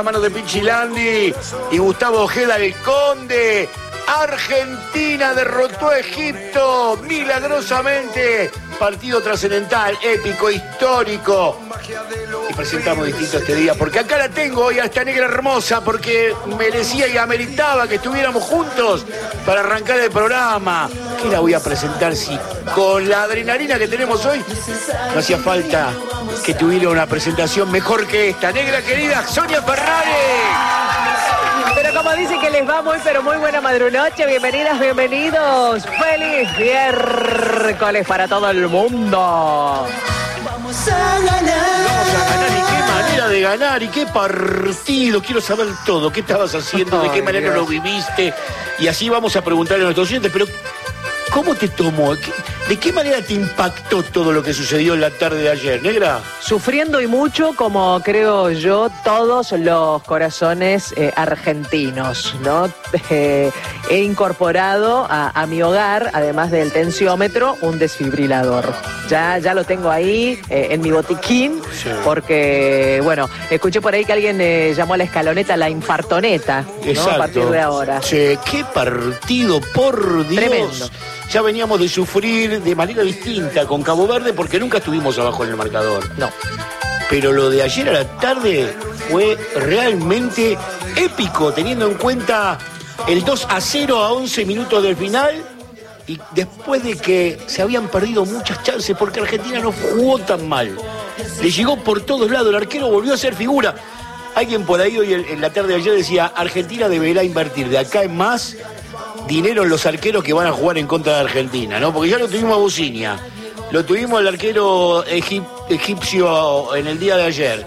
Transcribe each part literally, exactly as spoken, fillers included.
Mano de Pichilandi y Gustavo Ojeda, el Conde. Argentina derrotó a Egipto milagrosamente. Partido trascendental, épico, histórico. Y presentamos distinto este día, porque acá la tengo hoy a esta negra hermosa, porque merecía y ameritaba que estuviéramos juntos para arrancar el programa. ¿Qué la voy a presentar si con la adrenalina que tenemos hoy no hacía falta que tuviera una presentación mejor que esta? Negra querida, Sonia Ferrari. Pero como dice que les va muy, pero muy buena madrunoche, bienvenidas, bienvenidos. ¡Feliz miércoles para todo el mundo! Vamos a ganar. Vamos a ganar. ¿Y qué manera de ganar? ¿Y qué partido? Quiero saber todo. ¿Qué estabas haciendo? ¿De qué manera lo viviste? Y así vamos a preguntarle a nuestros oyentes, pero ¿cómo te tomó? ¿De qué manera te impactó todo lo que sucedió en la tarde de ayer, negra? Sufriendo y mucho, como creo yo, todos los corazones eh, argentinos, ¿no? Eh, he incorporado a, a mi hogar, además del tensiómetro, un desfibrilador. Ya, ya lo tengo ahí eh, en mi botiquín, sí. Porque, bueno, escuché por ahí que alguien eh, llamó a la escaloneta la infartoneta, ¿no? Exacto. A partir de ahora. Che, qué partido, por Dios. Tremendo. Ya veníamos de sufrir de manera distinta con Cabo Verde porque nunca estuvimos abajo en el marcador. No. Pero lo de ayer a la tarde fue realmente épico, teniendo en cuenta el dos a cero a once minutos del final y después de que se habían perdido muchas chances porque Argentina no jugó tan mal. Le llegó por todos lados, el arquero volvió a ser figura. Alguien por ahí hoy en la tarde de ayer decía, Argentina deberá invertir de acá en más dinero en los arqueros que van a jugar en contra de Argentina, ¿no? Porque ya lo tuvimos a Bucinia, lo tuvimos al arquero egip, egipcio en el día de ayer.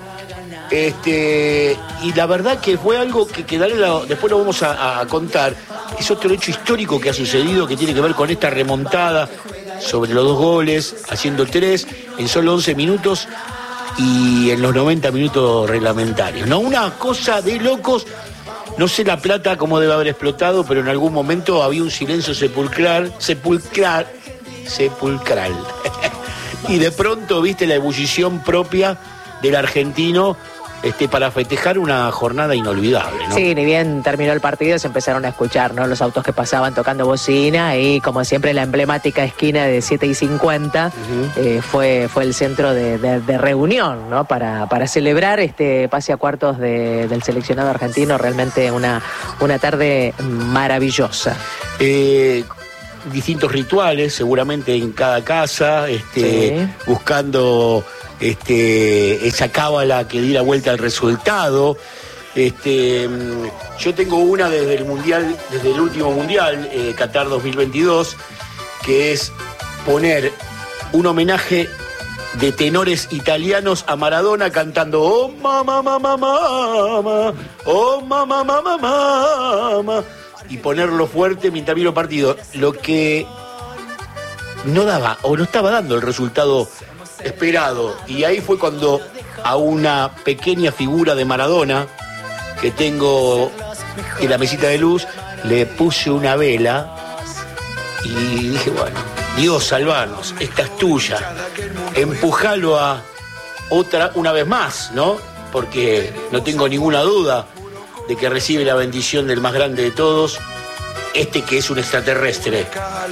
Este, y la verdad que fue algo que, que daré la, después lo vamos a, a contar. Es otro hecho histórico que ha sucedido, que tiene que ver con esta remontada sobre los dos goles, haciendo tres en solo once minutos y en los noventa minutos reglamentarios, ¿no? Una cosa de locos. No sé la plata cómo debe haber explotado, pero en algún momento había un silencio sepulcral, sepulcral, sepulcral. Y de pronto viste la ebullición propia del argentino este, para festejar una jornada inolvidable, ¿no? Sí, ni bien terminó el partido se empezaron a escuchar, ¿no? Los autos que pasaban tocando bocina y como siempre la emblemática esquina de siete y cincuenta uh-huh. eh, fue, fue el centro de, de, de reunión, ¿no? Para, para celebrar este pase a cuartos de, del seleccionado argentino, realmente una, una tarde maravillosa. Eh... distintos rituales seguramente en cada casa, este, sí. buscando este, esa cábala que diera vuelta al resultado. Este, yo tengo una desde el mundial, desde el último mundial, eh, Qatar dos mil veintidós, que es poner un homenaje de tenores italianos a Maradona cantando Oh mamá, mamá, mamá, oh mamá, mamá, mamá, y ponerlo fuerte mientras vi los partidos, lo que no daba o no estaba dando el resultado esperado. Y ahí fue cuando a una pequeña figura de Maradona que tengo en la mesita de luz le puse una vela y dije, bueno, Dios, salvanos, esta es tuya, empujalo a otra una vez más, ¿no? Porque no tengo ninguna duda de que recibe la bendición del más grande de todos, este que es un extraterrestre.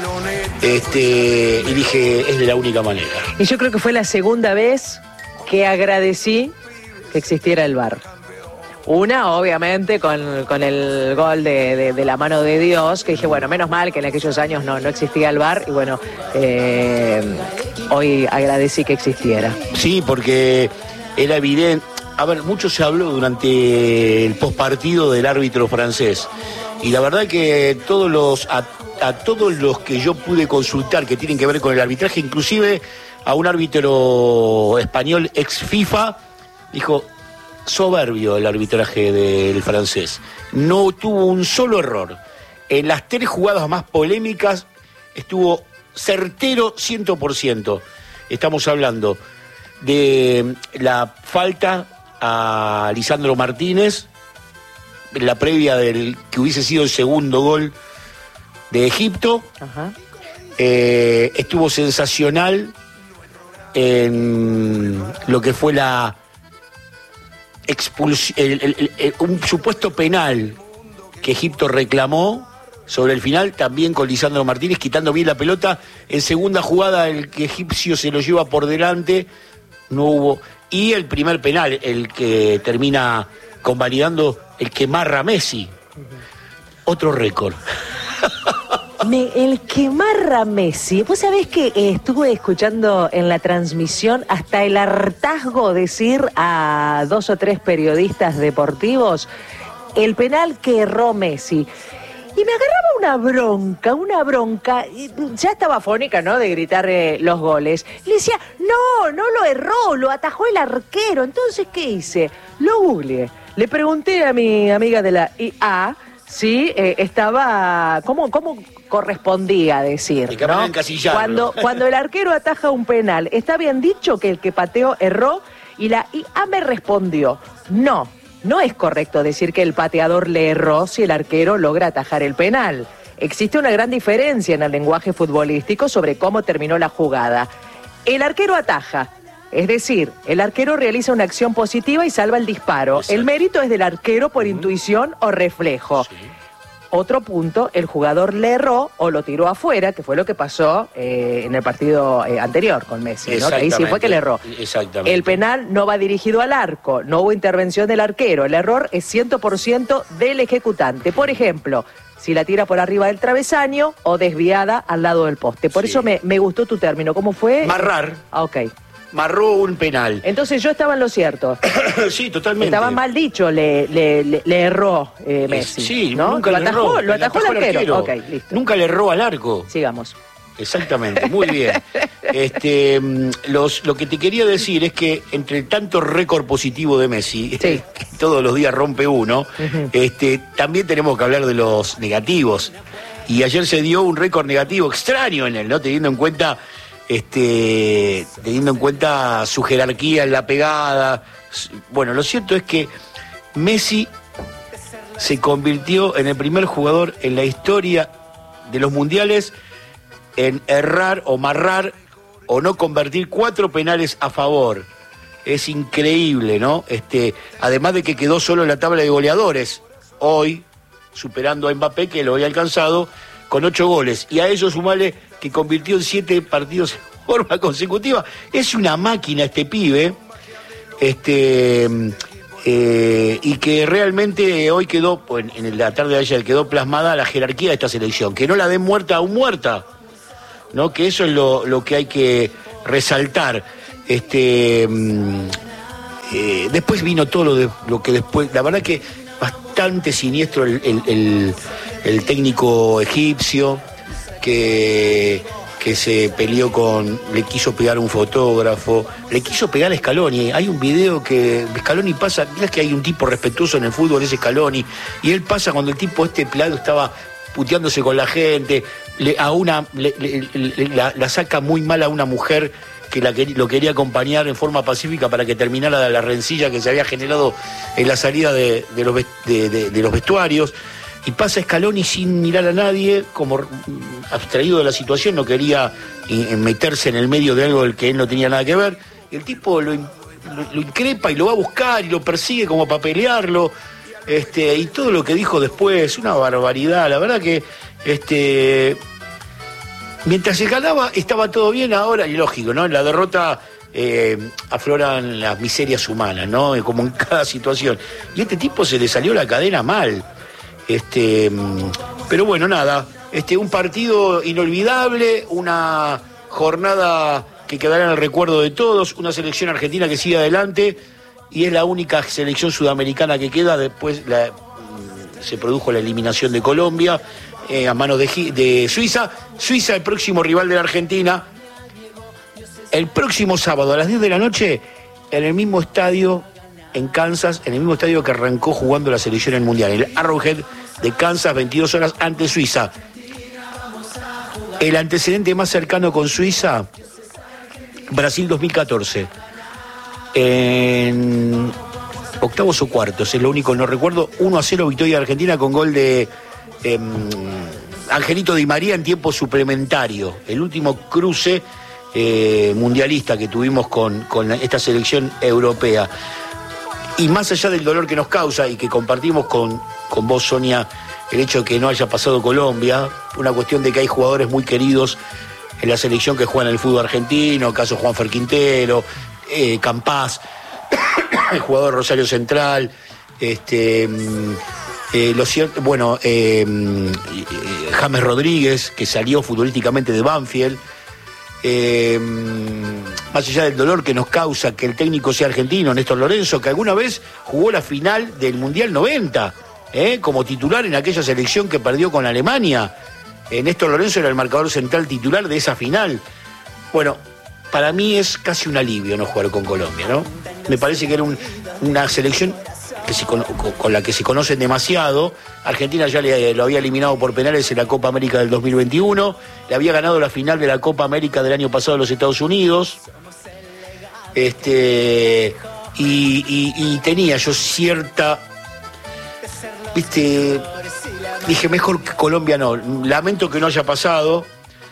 Este, y dije, es de la única manera. Y yo creo que fue la segunda vez que agradecí que existiera el V A R. Una, obviamente, con, con el gol de, de, de la mano de Dios, que dije, bueno, menos mal que en aquellos años no, no existía el V A R, y bueno, eh, hoy agradecí que existiera. Sí, porque era evidente. A ver, mucho se habló durante el postpartido del árbitro francés. Y la verdad que todos los a, a todos los que yo pude consultar que tienen que ver con el arbitraje, inclusive a un árbitro español ex FIFA, dijo, soberbio el arbitraje del francés. No tuvo un solo error. En las tres jugadas más polémicas estuvo certero cien por ciento. Estamos hablando de la falta a Lisandro Martínez, la previa del que hubiese sido el segundo gol de Egipto. Ajá. Eh, estuvo sensacional en lo que fue la expulsión, el, el, el, un supuesto penal que Egipto reclamó sobre el final, también con Lisandro Martínez, quitando bien la pelota. En segunda jugada, el que egipcio se lo lleva por delante, no hubo. Y el primer penal, el que termina convalidando, el que marra a Messi. Otro récord. Me, el que marra Messi. Vos sabés que eh, estuve escuchando en la transmisión hasta el hartazgo decir a dos o tres periodistas deportivos el penal que erró Messi. Y me agarraba una bronca, una bronca, ya estaba afónica, ¿no?, de gritar eh, los goles. Le decía, no, no lo erró, lo atajó el arquero. Entonces, ¿qué hice? Lo googleé. Le pregunté a mi amiga de la I A si eh, estaba, ¿cómo, cómo correspondía decir, ¿no? Cuando, cuando el arquero ataja un penal, ¿está bien dicho que el que pateó erró? Y la I A me respondió, no. No es correcto decir que el pateador le erró si el arquero logra atajar el penal. Existe una gran diferencia en el lenguaje futbolístico sobre cómo terminó la jugada. El arquero ataja, es decir, el arquero realiza una acción positiva y salva el disparo. Exacto. El mérito es del arquero por uh-huh. intuición o reflejo. Sí. Otro punto, el jugador le erró o lo tiró afuera, que fue lo que pasó eh, en el partido eh, anterior con Messi, ¿no? Que ahí sí fue que le erró. Exactamente. El penal no va dirigido al arco, no hubo intervención del arquero, el error es cien por ciento del ejecutante. Por ejemplo, si la tira por arriba del travesaño o desviada al lado del poste. Por sí. eso me, me gustó tu término. ¿Cómo fue? Marrar. Ah, ok. Marró un penal. Entonces yo estaba en lo cierto. Sí, totalmente. Estaba mal dicho, le, le, le, le erró eh, Messi. Sí, ¿no? nunca lo le atajó, erró. Lo atajó el arquero. arquero. Okay, listo. Nunca le erró al arco. Sigamos. Exactamente, muy bien. Este, los, lo que te quería decir es que entre el tanto récord positivo de Messi, sí. que todos los días rompe uno, uh-huh. este, también tenemos que hablar de los negativos. Y ayer se dio un récord negativo extraño en él, ¿no? Teniendo en cuenta... Este, teniendo en cuenta su jerarquía en la pegada. Bueno, lo cierto es que Messi se convirtió en el primer jugador en la historia de los mundiales en errar o marrar o no convertir cuatro penales a favor. Es increíble, ¿no? Este, además de que quedó solo en la tabla de goleadores hoy, superando a Mbappé, que lo había alcanzado con ocho goles, y a eso sumarle que convirtió en siete partidos en forma consecutiva. Es una máquina este pibe, este eh, y que realmente hoy quedó, pues, en la tarde de ayer quedó plasmada la jerarquía de esta selección, que no la den muerta aún muerta, ¿no? Que eso es lo, lo que hay que resaltar. Este eh, después vino todo lo de lo que después, la verdad que bastante siniestro el, el, el, el técnico egipcio que, que se peleó con, le quiso pegar a un fotógrafo, le quiso pegar a Scaloni. Hay un video que Scaloni pasa, mirá que hay un tipo respetuoso en el fútbol, es Scaloni, y él pasa cuando el tipo este pelado estaba puteándose con la gente, le, a una le, le, le, la, la saca muy mal a una mujer que la, lo quería acompañar en forma pacífica para que terminara la rencilla que se había generado en la salida de, de, los, de, de, de los vestuarios. Y pasa Scaloni sin mirar a nadie, como abstraído de la situación, no quería meterse en el medio de algo del que él no tenía nada que ver. Y el tipo lo, lo, lo increpa y lo va a buscar y lo persigue como para pelearlo. Este, y todo lo que dijo después, una barbaridad. La verdad que este, mientras se ganaba estaba todo bien. Ahora, y lógico, ¿no? En la derrota eh, afloran las miserias humanas, ¿no? Como en cada situación. Y a este tipo se le salió la cadena mal. Este, pero bueno, nada, este, un partido inolvidable, una jornada que quedará en el recuerdo de todos, una selección argentina que sigue adelante y es la única selección sudamericana que queda. Después la, se produjo la eliminación de Colombia eh, a manos de, de Suiza. Suiza, el próximo rival de la Argentina, el próximo sábado a las diez de la noche en el mismo estadio en Kansas, en el mismo estadio que arrancó jugando la selección en el Mundial, el Arrowhead de Kansas, veintidós horas ante Suiza. El antecedente más cercano con Suiza, Brasil dos mil catorce. En octavos o cuartos, es lo único, no recuerdo, uno a cero victoria de Argentina con gol de eh, Angelito Di María en tiempo suplementario. El último cruce eh, mundialista que tuvimos con, con esta selección europea. Y más allá del dolor que nos causa y que compartimos con, con vos, Sonia, el hecho de que no haya pasado Colombia, una cuestión de que hay jugadores muy queridos en la selección que juegan en el fútbol argentino, caso Juanfer Quintero, eh, Campás, el jugador Rosario Central, este, eh, lo cierto, bueno, eh, James Rodríguez, que salió futbolísticamente de Banfield. Eh, más allá del dolor que nos causa que el técnico sea argentino, Néstor Lorenzo, que alguna vez jugó la final del Mundial noventa, eh, como titular en aquella selección que perdió con Alemania. eh, Néstor Lorenzo era el marcador central titular de esa final. Bueno, para mí es casi un alivio no jugar con Colombia, ¿no? Me parece que era un, una selección que se, con, con la que se conocen demasiado. Argentina ya le, lo había eliminado por penales en la Copa América del dos mil veintiuno, le había ganado la final de la Copa América del año pasado a los Estados Unidos, este y, y, y tenía yo cierta, viste, dije mejor que Colombia no, lamento que no haya pasado,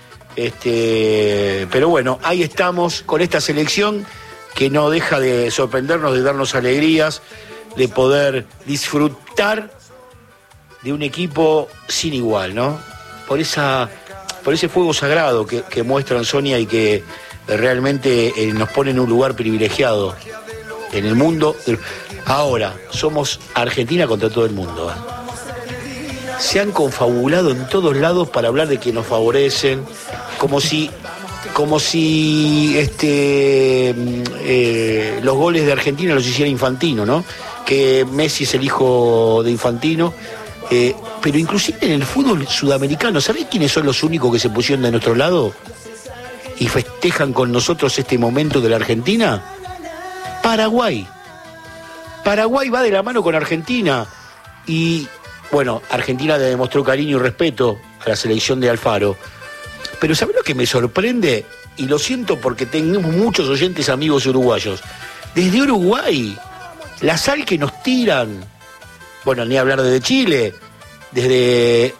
este pero bueno, ahí estamos con esta selección que no deja de sorprendernos, de darnos alegrías, de poder disfrutar de un equipo sin igual, ¿no? Por esa, por ese fuego sagrado que, que muestran, Sonia, y que realmente eh, nos pone en un lugar privilegiado en el mundo. Ahora, somos Argentina contra todo el mundo, ¿eh? Se han confabulado en todos lados para hablar de que nos favorecen, como si... como si este eh, los goles de Argentina los hiciera Infantino, ¿no? Que Messi es el hijo de Infantino, eh, pero inclusive en el fútbol sudamericano, ¿sabés quiénes son los únicos que se pusieron de nuestro lado y festejan con nosotros este momento de la Argentina? Paraguay. Paraguay va de la mano con Argentina y, bueno, Argentina le demostró cariño y respeto a la selección de Alfaro. Pero ¿sabés lo que me sorprende? Y lo siento porque tenemos muchos oyentes amigos uruguayos. Desde Uruguay, la sal que nos tiran, bueno, ni hablar desde Chile, desde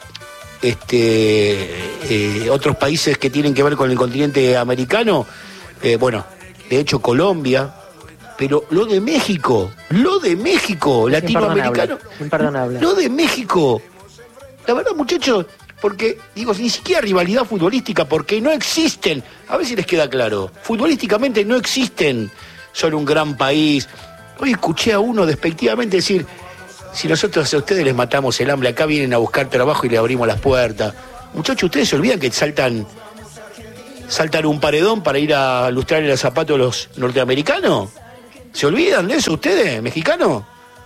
este, eh, otros países que tienen que ver con el continente americano, eh, bueno, de hecho Colombia, pero lo de México, lo de México, es latinoamericano, imperdonable, imperdonable. Lo de México, la verdad, muchachos, porque, digo, ni siquiera rivalidad futbolística, porque no existen, a ver si les queda claro, futbolísticamente no existen, son un gran país. Hoy escuché a uno despectivamente decir, si nosotros a ustedes les matamos el hambre, acá vienen a buscar trabajo y le abrimos las puertas. Muchachos, ¿ustedes se olvidan que saltan, saltan un paredón para ir a lustrarle los zapatos a los norteamericanos? ¿Se olvidan de eso ustedes, mexicanos?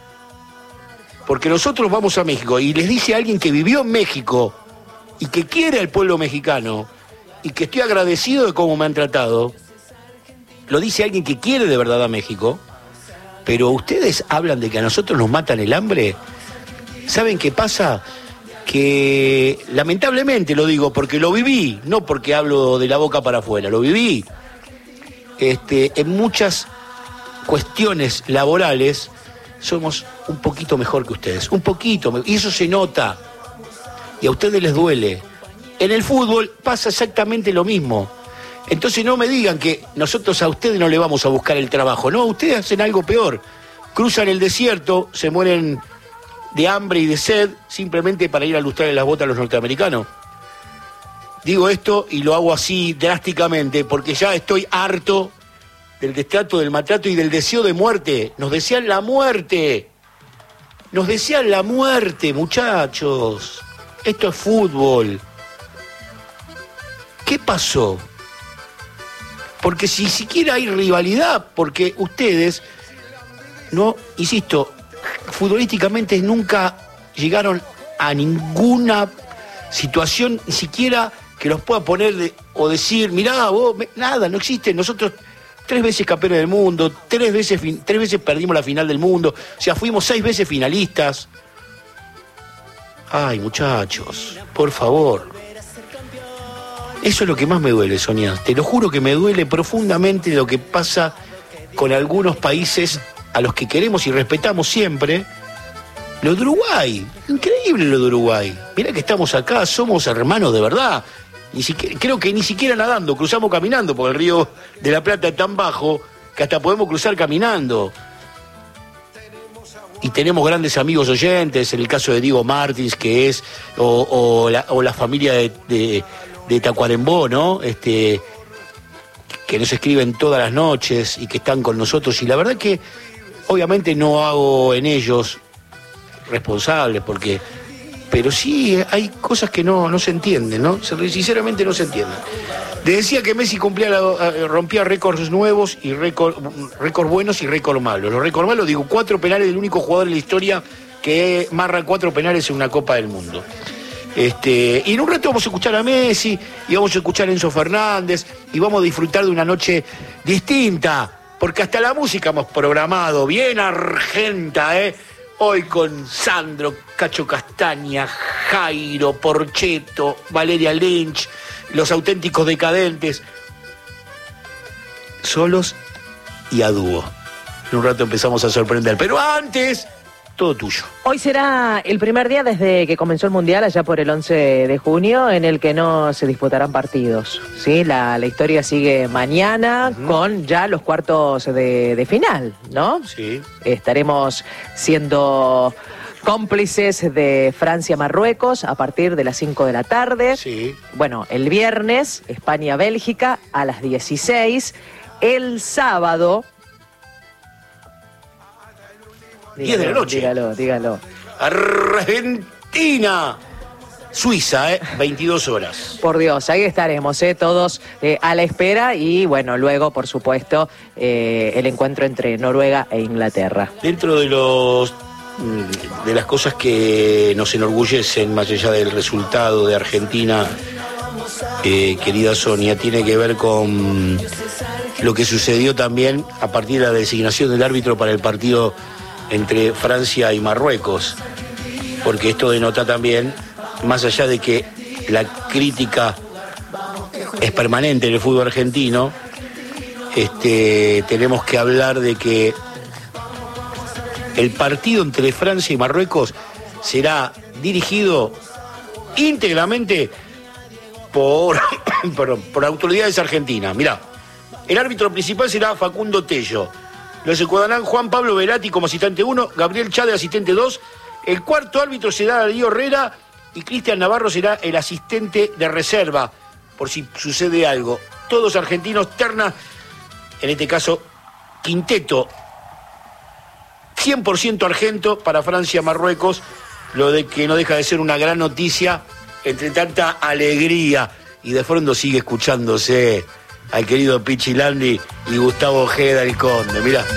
Porque nosotros vamos a México y les dice a alguien que vivió en México y que quiere al pueblo mexicano y que estoy agradecido de cómo me han tratado, lo dice alguien que quiere de verdad a México, pero ustedes hablan de que a nosotros nos matan el hambre. ¿Saben qué pasa? Que lamentablemente lo digo porque lo viví, no porque hablo de la boca para afuera, lo viví. Este, en muchas cuestiones laborales somos un poquito mejor que ustedes, un poquito, y eso se nota, y a ustedes les duele. En el fútbol pasa exactamente lo mismo. Entonces no me digan que nosotros a ustedes no le vamos a buscar el trabajo. No, ustedes hacen algo peor. Cruzan el desierto, se mueren de hambre y de sed simplemente para ir a lustrarle las botas a los norteamericanos. Digo esto y lo hago así drásticamente porque ya estoy harto del destrato, del maltrato y del deseo de muerte. Nos desean la muerte. Nos desean la muerte, muchachos. Esto es fútbol. ¿Qué pasó? Porque si siquiera hay rivalidad, porque ustedes, no, insisto, futbolísticamente nunca llegaron a ninguna situación, ni siquiera que los pueda poner de, o decir, mirá, vos, me, nada, no existe. Nosotros tres veces campeones del mundo, tres veces, tres veces perdimos la final del mundo, o sea, fuimos seis veces finalistas. Ay, muchachos, por favor. Eso es lo que más me duele, Sonia. Te lo juro que me duele profundamente lo que pasa con algunos países a los que queremos y respetamos siempre. Lo de Uruguay, increíble lo de Uruguay. Mirá que estamos acá, somos hermanos de verdad. Ni siquiera, creo que ni siquiera nadando, cruzamos caminando, porque el río de la Plata es tan bajo que hasta podemos cruzar caminando. y tenemos grandes amigos oyentes, en el caso de Diego Martins, que es, o, o, la, o la familia de, de, de Tacuarembó, ¿no? Este, que nos escriben todas las noches y que están con nosotros, y la verdad que obviamente no hago en ellos responsables, porque, pero sí hay cosas que no, no se entienden, ¿no? Sinceramente no se entienden. Les decía que Messi cumplía la, rompía récords nuevos y récords récord buenos y récords malos. Los récords malos, digo, cuatro penales del único jugador en la historia que marra cuatro penales en una Copa del Mundo. Este, y en un rato vamos a escuchar a Messi, y vamos a escuchar a Enzo Fernández, y vamos a disfrutar de una noche distinta, porque hasta la música hemos programado, bien argenta, ¿eh? Hoy con Sandro, Cacho Castaña, Jairo, Porcheto, Valeria Lynch, Los Auténticos Decadentes, solos y a dúo. En un rato empezamos a sorprender, pero antes, todo tuyo. Hoy será el primer día desde que comenzó el Mundial, allá por el once de junio, en el que no se disputarán partidos. ¿Sí? La, la historia sigue mañana, uh-huh, con ya los cuartos de, de final, ¿no? Sí. Estaremos siendo cómplices de Francia-Marruecos a partir de las cinco de la tarde. Sí. Bueno, el viernes, España-Bélgica a las dieciséis. El sábado... diez de la noche. Dígalo, dígalo. Argentina, Suiza, ¿eh? veintidós horas. Por Dios, ahí estaremos, ¿eh? Todos eh, a la espera, y bueno, luego, por supuesto, eh, el encuentro entre Noruega e Inglaterra. Dentro de los de las cosas que nos enorgullecen, más allá del resultado de Argentina, eh, querida Sonia, tiene que ver con lo que sucedió también a partir de la designación del árbitro para el partido entre Francia y Marruecos, porque esto denota también, más allá de que la crítica es permanente en el fútbol argentino, este, tenemos que hablar de que el partido entre Francia y Marruecos será dirigido íntegramente por, perdón, por autoridades argentinas. Mirá, el árbitro principal será Facundo Tello. Los ecuadarán Juan Pablo Velati como asistente uno, Gabriel Chade asistente dos, el cuarto árbitro será Darío Herrera y Cristian Navarro será el asistente de reserva, por si sucede algo. Todos argentinos, terna, en este caso, quinteto, cien por ciento argento para Francia-Marruecos, lo de que no deja de ser una gran noticia entre tanta alegría, y de fondo sigue escuchándose al querido Pichi Landi y Gustavo Ojeda, el Conde. Mirá.